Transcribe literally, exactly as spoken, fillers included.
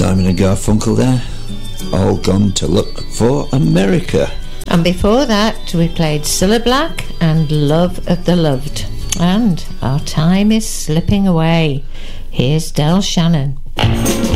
Simon and Garfunkel there, All Gone to Look for America. And before that we played Cilla Black and Love of the Loved. And our time is slipping away. Here's Del Shannon.